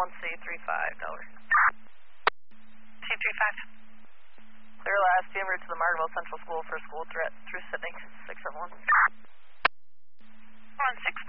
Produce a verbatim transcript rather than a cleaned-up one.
one C three five, Delaware. C three five. Clear last, en route to the Margaret Central School for school threat through Sydney, six seven one. one six